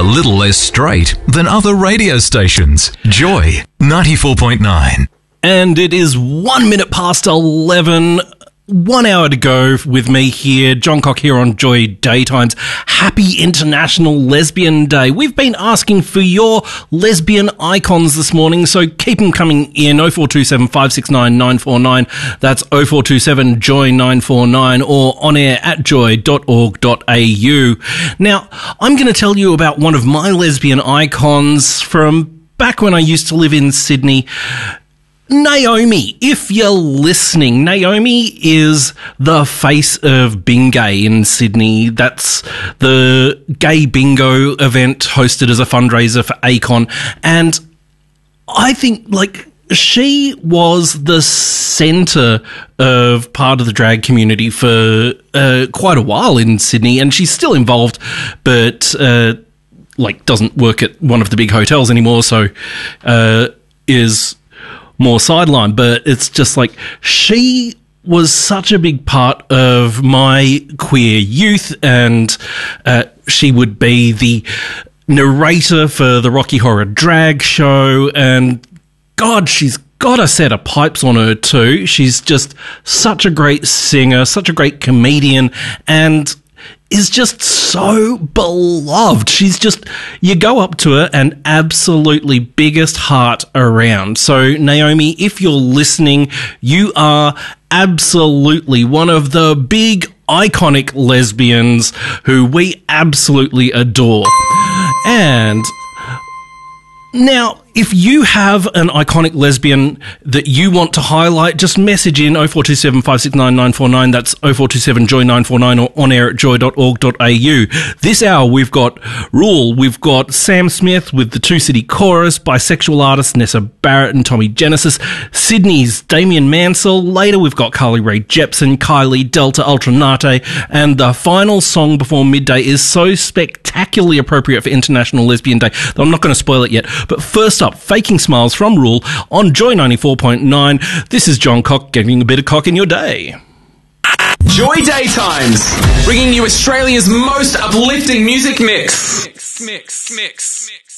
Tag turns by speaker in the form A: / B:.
A: little less straight than other radio stations. Joy 94.9.
B: And it is 1 minute past 11. 1 hour to go with me here, John Cock here on Joy Daytimes. Happy International Lesbian Day. We've been asking for your lesbian icons this morning, so keep them coming in. 0427 569 949. That's 0427 Joy 949 or on air at joy.org.au. Now, I'm going to tell you about one of my lesbian icons from back when I used to live in Sydney. Naomi, if you're listening, Naomi is the face of Bingay in Sydney. That's the gay bingo event hosted as a fundraiser for ACON. And I think, she was the centre of part of the drag community for quite a while in Sydney, and she's still involved, but, doesn't work at one of the big hotels anymore, so is more sideline, but it's just she was such a big part of my queer youth, and she would be the narrator for the Rocky Horror Drag Show, and God, she's got a set of pipes on her too. She's just such a great singer, such a great comedian, and is just so beloved. She's just, you go up to her and absolutely biggest heart around. So Naomi, if you're listening, you are absolutely one of the big iconic lesbians who we absolutely adore. And now, if you have an iconic lesbian that you want to highlight, just message in 0427 569 949. That's 0427 Joy 949 or on air at joy.org.au. This hour we've got Rule, we've got Sam Smith with the Two City Chorus, bisexual artists Nessa Barrett and Tommy Genesis, Sydney's Damien Mansell. Later we've got Carly Rae Jepsen, Kylie, Delta Ultranate, and the final song before midday is so spectacularly appropriate for International Lesbian Day that I'm not going to spoil it yet. But first up, Faking Smiles from Rule on Joy 94.9. This is John Cock, getting a bit of cock in your day.
C: Joy Daytimes, bringing you Australia's most uplifting music mix.